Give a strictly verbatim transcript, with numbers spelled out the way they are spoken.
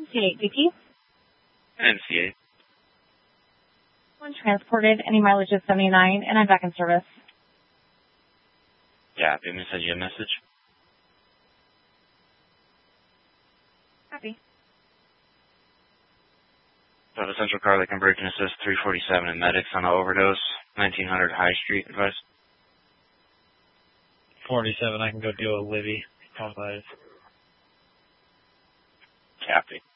C eight B P. N C eight. One transported, any mileage is seventy-nine, and I'm back in service. Yeah, let me send you a message. Copy. So the Central Car that can break and assist three forty-seven and medics on an overdose, nineteen hundred High Street, advice. forty-seven, I can go deal with Libby. Call five. Copy.